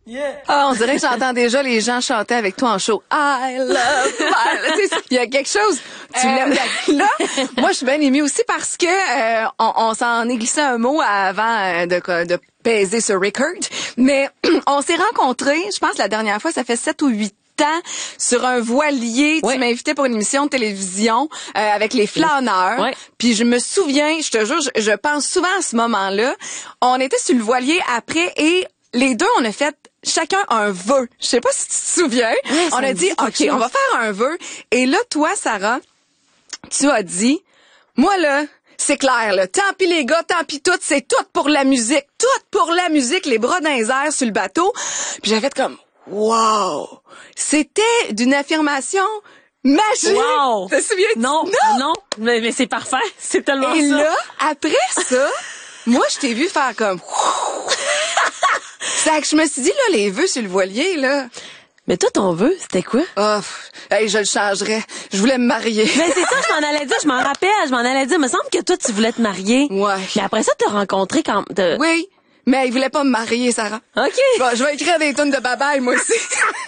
Ah, on dirait que j'entends déjà les gens chanter avec toi en show. I love my... Il y a quelque chose. Là, moi, je suis bien émue aussi parce que on s'en est glissé un mot avant de peser ce record. Mais on s'est rencontrés, je pense, la dernière fois, ça fait 7 ou 8 ans, sur un voilier. Oui. Tu m'as invité pour une émission de télévision avec les flâneurs. Oui. Puis je me souviens, je te jure, je pense souvent à ce moment-là. On était sur le voilier après et les deux, on a fait chacun un vœu. Je sais pas si tu te souviens. Oui, on a dit, OK, on va faire un vœu. Et là, toi, Sarah, tu as dit, moi là, c'est clair, là. Tant pis les gars, tant pis tout, c'est tout pour la musique. Tout pour la musique, les bras dans les airs sur le bateau. Puis j'avais fait comme, wow! C'était d'une affirmation magique. Wow! Te souviens? Non. Mais c'est parfait. C'est tellement Et ça. là, après ça, moi, je t'ai vu faire comme... C'est que je me suis dit, là, les vœux sur le voilier, là... Mais toi, ton vœu, c'était quoi? Oh, hey, je le changerais. Je voulais me marier. Mais c'est ça, je m'en allais dire, je m'en rappelle, il me semble que toi, tu voulais te marier. Ouais. Mais après ça, t'as rencontré quand... Oui, mais il voulait pas me marier, Sarah. OK. Bon, je vais écrire des tonnes de babaille, moi aussi.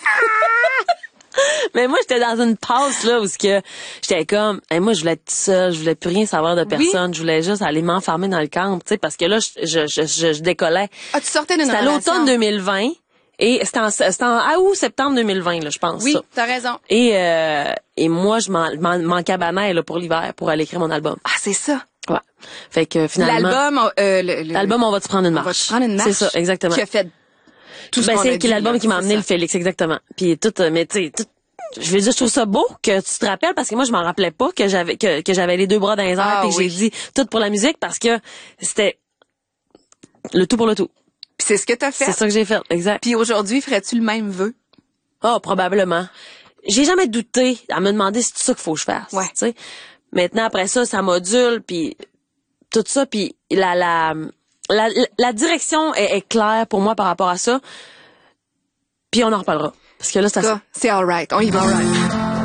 Mais moi, j'étais dans une passe, là, où j'étais comme, moi, je voulais être seule, je voulais plus rien savoir de personne, je voulais juste aller m'enfermer dans le camp, tu sais, parce que là, je décollais. Ah, tu sortais d'une C'était à relation. l'automne 2020. Et c'était en août, septembre 2020, là, je pense. Oui, ça. t'as raison. Et moi, je m'en cabanais, là, pour l'hiver, pour aller écrire mon album. Ah, c'est ça. Ouais. Fait que finalement. L'album, On va te prendre une marche. On va te prendre une marche. C'est ça, exactement. Qui a fait tout ce qu'on a c'est dit, l'album là, qui m'a c'est amené ça. le Félix, exactement. Puis tout, mais tu sais, je veux dire, je trouve ça beau que tu te rappelles parce que moi, je m'en rappelais pas que j'avais les deux bras dans les airs Ah, puis que oui. j'ai dit tout pour la musique parce que c'était le tout pour le tout. Puis c'est ce que t'as fait. C'est ça que j'ai fait, exact. Puis aujourd'hui, ferais-tu le même vœu? Ah, probablement. J'ai jamais douté à me demander si c'est ça qu'il faut que je fasse. Ouais. Tu sais. Maintenant, après ça module, puis tout ça, puis la direction est claire pour moi par rapport à ça. Puis on en reparlera. Parce que là, C'est all right. On y va.